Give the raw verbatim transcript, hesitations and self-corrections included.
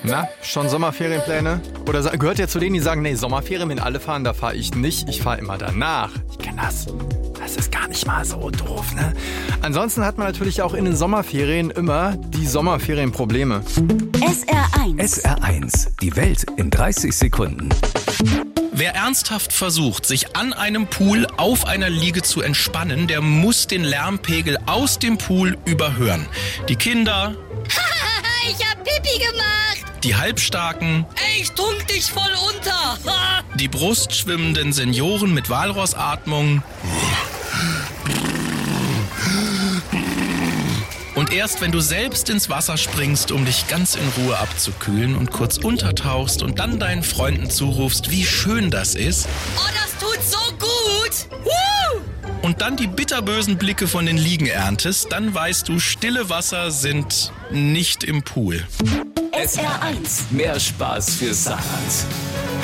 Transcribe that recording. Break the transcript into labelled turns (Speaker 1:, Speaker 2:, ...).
Speaker 1: Na, schon Sommerferienpläne? Oder sa- gehört ihr zu denen, die sagen, nee, Sommerferien, wenn alle fahren, da fahre ich nicht, ich fahre immer danach. Ich kenne das. Das ist gar nicht mal so doof, ne? Ansonsten hat man natürlich auch in den Sommerferien immer die Sommerferienprobleme.
Speaker 2: S R eins.
Speaker 3: S R eins, die Welt in dreißig Sekunden.
Speaker 4: Wer ernsthaft versucht, sich an einem Pool auf einer Liege zu entspannen, der muss den Lärmpegel aus dem Pool überhören. Die Kinder,
Speaker 5: Ich hab Pipi gemacht.
Speaker 4: die Halbstarken,
Speaker 5: Ey, ich trunk dich voll unter.
Speaker 4: die brustschwimmenden Senioren mit Walrossatmung. Und erst wenn du selbst ins Wasser springst, um dich ganz in Ruhe abzukühlen und kurz untertauchst und dann deinen Freunden zurufst, wie schön das ist,
Speaker 5: Oh, das tut so gut. Woo!
Speaker 4: und dann die bitterbösen Blicke von den Liegen erntest, dann weißt du, stille Wasser sind nicht im Pool.
Speaker 2: S R eins.
Speaker 3: Mehr Spaß für Saarland.